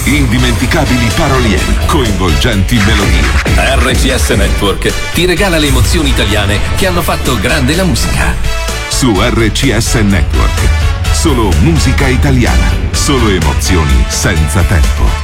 Indimenticabili paroliere, coinvolgenti melodie. RCS Network ti regala le emozioni italiane che hanno fatto grande la musica. Su RCS Network. Solo musica italiana. Solo emozioni senza tempo.